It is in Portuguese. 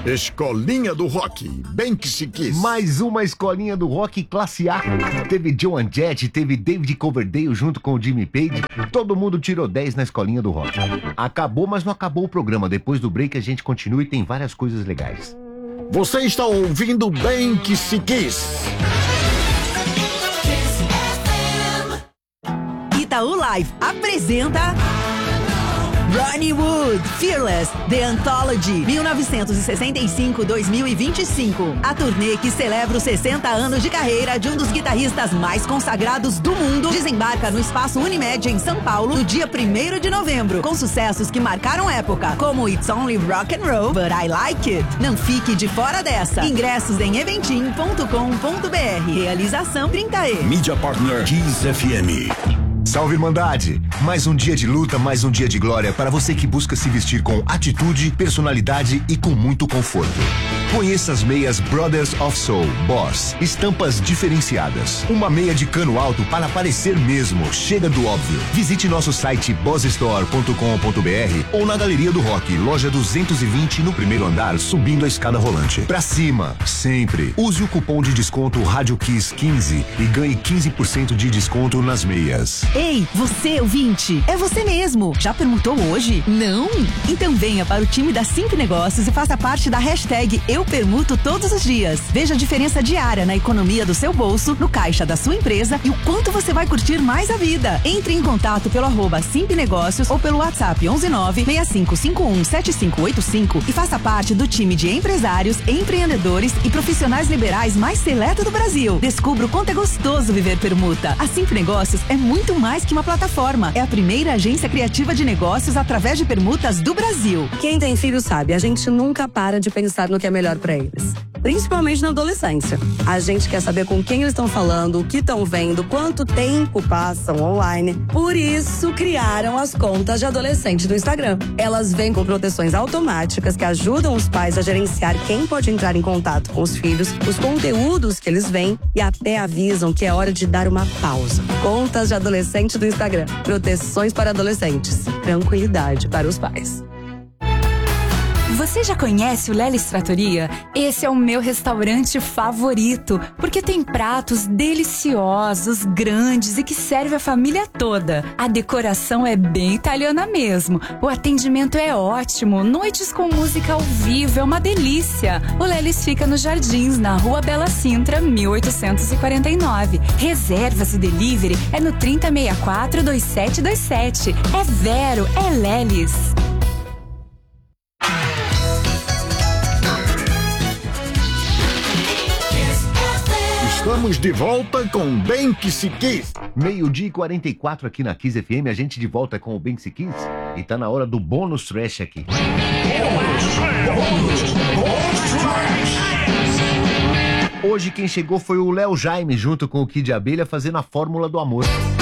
Escolinha do Rock, bem que se quis. Mais uma escolinha do rock classe A. Teve Joan Jett, teve David Coverdale junto com o Jimmy Page. Todo mundo tirou 10 na escolinha do rock. Acabou, mas não acabou o programa. Depois do break a gente continua e tem várias coisas legais. Você está ouvindo Bem que se quis. Itaú Live apresenta Ronnie Wood, Fearless, The Anthology, 1965-2025. A turnê que celebra os 60 anos de carreira de um dos guitarristas mais consagrados do mundo desembarca no Espaço Unimed em São Paulo no dia 1º de novembro, com sucessos que marcaram época, como It's Only Rock and Roll, But I Like It. Não fique de fora dessa. Ingressos em eventim.com.br. Realização 30E. Mídia Partner Kiss FM. Salve, Irmandade! Mais um dia de luta, mais um dia de glória para você que busca se vestir com atitude, personalidade e com muito conforto. Conheça as meias Brothers of Soul, Boss, estampas diferenciadas. Uma meia de cano alto para parecer mesmo, chega do óbvio. Visite nosso site bossstore.com.br ou na Galeria do Rock, loja 220 no primeiro andar, subindo a escada rolante. Pra cima, sempre. Use o cupom de desconto Rádio Kiss 15 e ganhe 15% de desconto nas meias. Ei, você ouvinte, é você mesmo. Já permutou hoje? Não? Então venha para o time da Simp Negócios e faça parte da hashtag Eu Permuto todos os dias. Veja a diferença diária na economia do seu bolso, no caixa da sua empresa e o quanto você vai curtir mais a vida. Entre em contato pelo @Simp Negócios ou pelo WhatsApp 11965517585 e faça parte do time de empresários, empreendedores e profissionais liberais mais seleto do Brasil. Descubra o quanto é gostoso viver permuta. A Simp Negócios é muito mais que uma plataforma. É a primeira agência criativa de negócios através de permutas do Brasil. Quem tem filho sabe, a gente nunca para de pensar no que é melhor pra eles. Principalmente na adolescência. A gente quer saber com quem eles estão falando, o que estão vendo, quanto tempo passam online. Por isso, criaram as contas de adolescente do Instagram. Elas vêm com proteções automáticas que ajudam os pais a gerenciar quem pode entrar em contato com os filhos, os conteúdos que eles veem e até avisam que é hora de dar uma pausa. Contas de adolescente do Instagram. Proteções para adolescentes. Tranquilidade para os pais. Você já conhece o Lelis Trattoria? Esse é o meu restaurante favorito, porque tem pratos deliciosos, grandes e que serve a família toda. A decoração é bem italiana mesmo. O atendimento é ótimo, noites com música ao vivo é uma delícia. O Lelis fica nos Jardins, na Rua Bela Sintra, 1849. Reservas e delivery é no 3064-2727. É Vero, é Lelis. Estamos de volta com Bem que se quis. 12h44 aqui na Kiss FM, a gente de volta com o Bem que se quis e tá na hora do bônus trash aqui. Hoje quem chegou foi o Léo Jaime junto com o Kid Abelha fazendo a Fórmula do Amor.